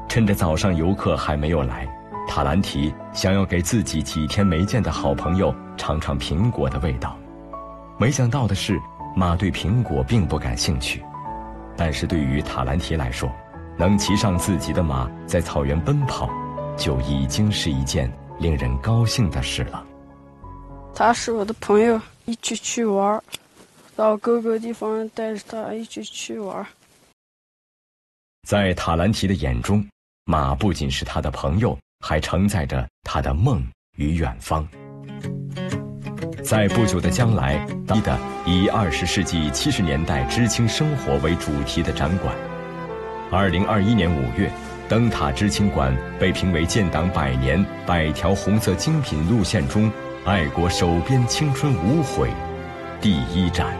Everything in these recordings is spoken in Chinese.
趁着早上游客还没有来，塔兰提想要给自己几天没见的好朋友尝尝苹果的味道。没想到的是，马对苹果并不感兴趣，但是对于塔兰提来说，能骑上自己的马在草原奔跑，就已经是一件令人高兴的事了。 他是我的朋友，一起去玩，到各个地方带着他一起去玩。 在塔兰提的眼中，马不仅是他的朋友，还承载着他的梦与远方。在不久的将来，以20世纪70年代知青生活为主题的展馆，2021年5月，灯塔知青馆被评为建党100年100条红色精品路线中爱国手编青春无悔第1站。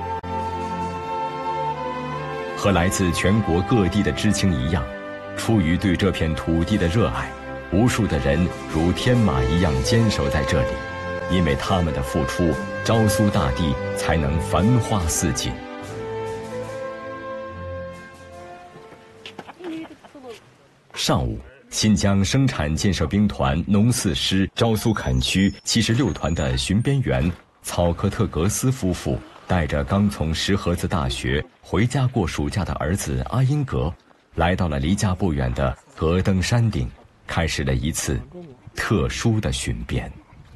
和来自全国各地的知青一样，出于对这片土地的热爱，无数的人如天马一样坚守在这里，因为他们的付出，昭苏大地才能繁花似锦。上午，新疆生产建设兵团农4师昭苏垦区76团的巡边员草克特格斯夫妇带着刚从石河子大学回家过暑假的儿子阿英格，来到了离家不远的格登山顶，开始了一次特殊的巡边。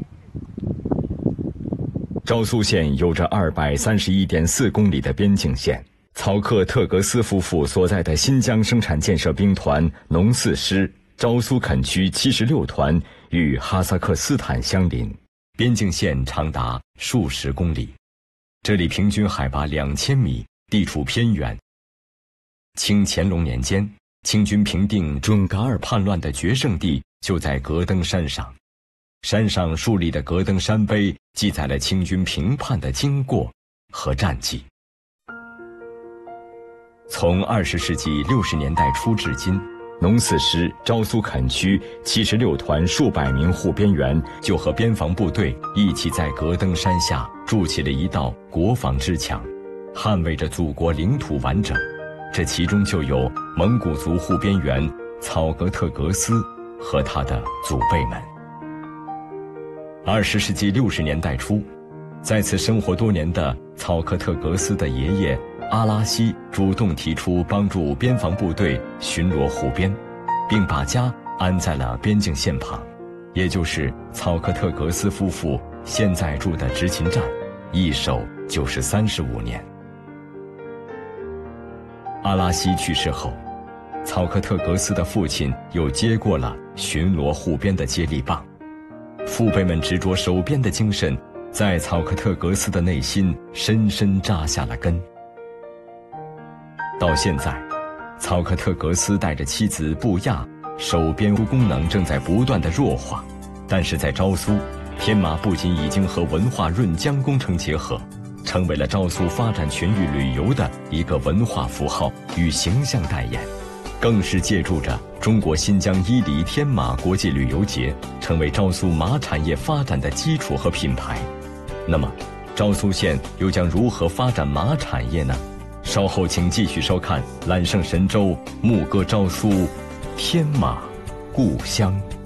昭苏县有着231.4公里的边境线，曹克特格斯夫妇所在的新疆生产建设兵团农4师昭苏垦区76团与哈萨克斯坦相邻，边境线长达数十公里。这里平均海拔2000米，地处偏远。清乾隆年间，清军平定准噶尔叛乱的决胜地就在格登山上，山上树立的格登山碑记载了清军平叛的经过和战绩。从20世纪60年代初至今，农4师昭苏垦区76团数百名护边员就和边防部队一起在格登山下筑起了一道国防之墙，捍卫着祖国领土完整。这其中就有蒙古族护边员草格特格斯和他的祖辈们。20世纪60年代初，在此生活多年的草克特格斯的爷爷阿拉西主动提出帮助边防部队巡逻护边，并把家安在了边境线旁，也就是草克特格斯夫妇现在住的执勤站，一守就是35年。阿拉西去世后，草克特格斯的父亲又接过了巡逻护边的接力棒。父辈们执着守边的精神在草克特格斯的内心深深扎下了根。到现在，草克特格斯带着妻子布亚，守边功能正在不断的弱化，但是在昭苏，天马不仅已经和文化润江工程结合，成为了昭苏发展全域旅游的一个文化符号与形象代言，更是借助着中国新疆伊犁天马国际旅游节，成为昭苏马产业发展的基础和品牌。那么，昭苏县又将如何发展马产业呢？稍后请继续收看《揽胜神州牧歌昭苏，天马故乡》。